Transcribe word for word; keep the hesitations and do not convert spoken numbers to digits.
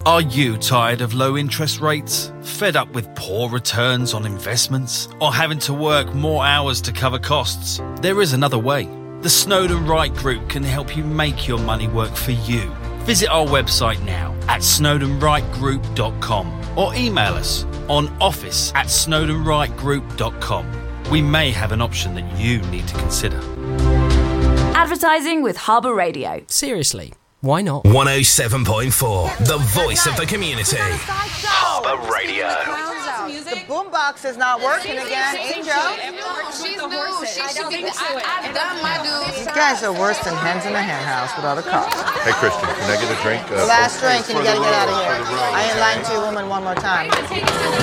Are you tired of low interest rates? Fed up with poor returns on investments? Or having to work more hours to cover costs? There is another way. The Snowden Wright Group can help you make your money work for you. Visit our website now at snowden wright group dot com or email us on office at snowden wright group dot com. We may have an option that you need to consider. Advertising with Harbour Radio. Seriously, why not? one oh seven point four, the voice of the community. Harbour Radio. The boombox is not working again, Angel. She's new. She should be. I, I've done my dues. You guys are worse than hens in a hen house without a car. Hey, Christian, can I get a drink? Uh, Last drink, and you gotta get out of here. I ain't lying to you, woman, one more time.